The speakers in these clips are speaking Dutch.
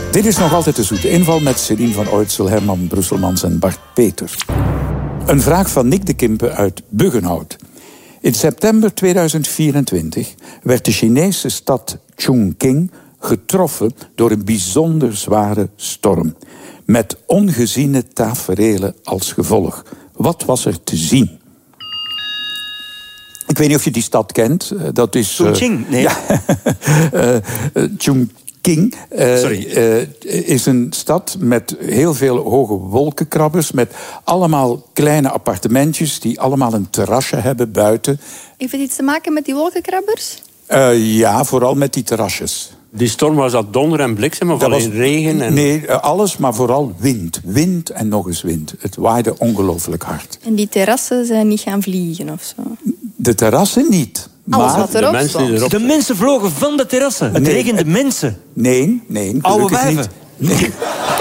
Dit is nog altijd de zoete inval met Céline van Oitsel, Herman Brusselmans en Bart Peters. Een vraag van Nick de Kimpe uit Buggenhout. In september 2024 werd de Chinese stad Chongqing getroffen door een bijzonder zware storm. Met ongeziene taferelen als gevolg. Wat was er te zien? Ik weet niet of je die stad kent. Dat is... Chongqing? Nee. Ja, Chongqing is een stad met heel veel hoge wolkenkrabbers, met allemaal kleine appartementjes die allemaal een terrasje hebben buiten. Heeft het iets te maken met die wolkenkrabbers? Ja, vooral met die terrasjes. Die storm, was dat donder en bliksem of alleen regen? En... Nee, alles, maar vooral wind. Wind en nog eens wind. Het waaide ongelooflijk hard. En die terrassen zijn niet gaan vliegen of zo? De terrassen niet. Alles maar wat erop stond. De mensen vlogen van de terrassen. Het regende mensen. Nee. Oude wijven. Niet. Nee.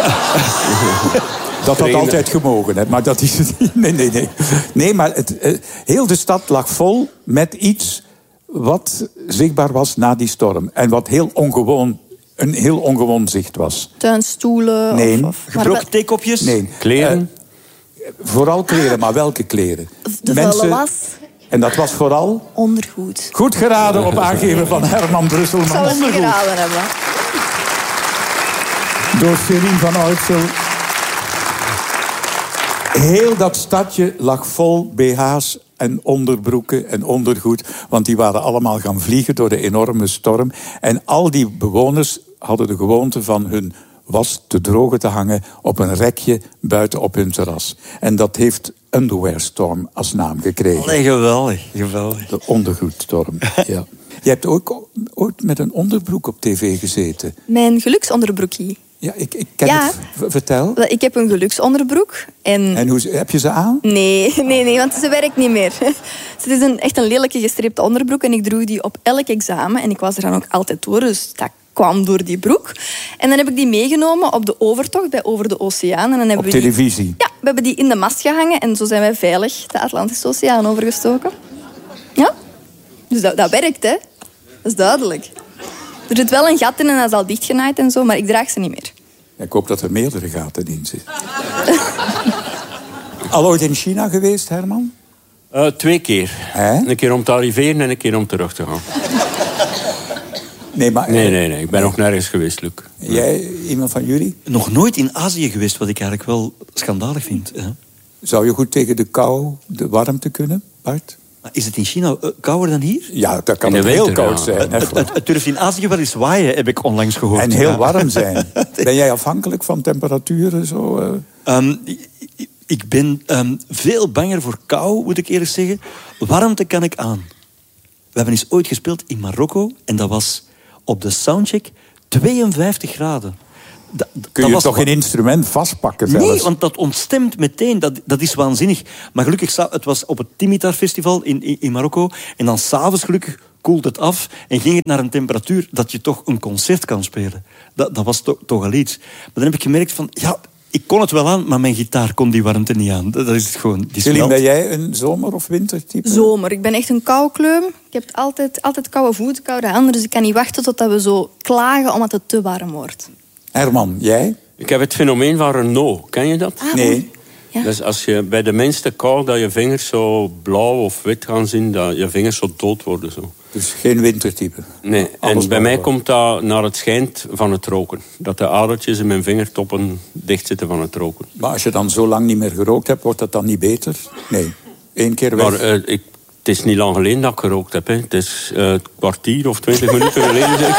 Dat had altijd gemogen, hè, maar dat is het niet. Nee. Nee, maar heel de stad lag vol met iets wat zichtbaar was na die storm. En wat een heel ongewoon zicht was. Tuinstoelen? Nee. Gebroken theekopjes? Nee. Kleren? Vooral kleren, maar welke kleren? De vuile was? En dat was vooral? Ondergoed. Goed geraden op aangeven van Herman Brusselmans. Zou het geraden hebben. Door Céline van Oitsel. Heel dat stadje lag vol BH's en onderbroeken en ondergoed. Want die waren allemaal gaan vliegen door de enorme storm. En al die bewoners hadden de gewoonte van hun was te drogen te hangen op een rekje buiten op hun terras. En dat heeft Underwear Storm als naam gekregen. Allee, geweldig. De ondergoedstorm, ja. Je hebt ook ooit met een onderbroek op tv gezeten. Mijn geluksonderbroekie. Ja, ik ken het. Vertel. Ik heb een geluksonderbroek. En hoe, heb je ze aan? Nee, want ze werkt niet meer. Het is echt een lelijke gestreepte onderbroek. En ik droeg die op elk examen. En ik was er dan ook altijd door, dus dat kwam door die broek. En dan heb ik die meegenomen op de overtocht bij Over de Oceaan. En dan hebben op televisie? Ja, we hebben die in de mast gehangen. En zo zijn wij veilig de Atlantische Oceaan overgestoken. Ja? Dus dat werkt, hè. Dat is duidelijk. Er zit wel een gat in en dat is al dichtgenaaid en zo, maar ik draag ze niet meer. Ik hoop dat er meerdere gaten in zitten. Al ooit in China geweest, Herman? 2 keer. Een keer om te arriveren en een keer om terug te gaan. Nee. Ik ben nog nergens geweest, Luc. Jij, iemand van jullie? Nog nooit in Azië geweest, wat ik eigenlijk wel schandalig vind. Hè? Zou je goed tegen de kou, de warmte kunnen, Bart? Is het in China kouder dan hier? Ja, dat kan heel koud zijn. Het durft in Azië wel eens waaien, heb ik onlangs gehoord. En heel warm zijn. Ben jij afhankelijk van temperaturen? Zo, Ik ben veel banger voor kou, moet ik eerlijk zeggen. Warmte kan ik aan. We hebben eens ooit gespeeld in Marokko. En dat was op de soundcheck 52 graden. Kun je toch geen instrument vastpakken zelfs? Nee, want dat ontstemt meteen. Dat is waanzinnig. Maar gelukkig, het was op het Timitar Festival in Marokko. En dan s'avonds gelukkig koelt het af. En ging het naar een temperatuur dat je toch een concert kan spelen. Dat was toch al iets. Maar dan heb ik gemerkt van... Ja, ik kon het wel aan, maar mijn gitaar kon die warmte niet aan. Dat is het gewoon. Céline, ben jij een zomer- of wintertype? Zomer. Ik ben echt een koukleum. Ik heb altijd koude voeten, koude handen. Dus ik kan niet wachten totdat we zo klagen omdat het te warm wordt. Herman, jij? Ik heb het fenomeen van Renault. Ken je dat? Nee. Ja. Dus als je bij de minste kou dat je vingers zo blauw of wit gaan zien, dat je vingers zo dood worden. Zo. Dus geen wintertype? Nee, en bij mij komt dat naar het schijnt van het roken. Dat de adertjes in mijn vingertoppen dicht zitten van het roken. Maar als je dan zo lang niet meer gerookt hebt, wordt dat dan niet beter? Nee. 1 keer weg. Maar het is niet lang geleden dat ik gerookt heb. Hè. Het is een kwartier of 20 minuten geleden.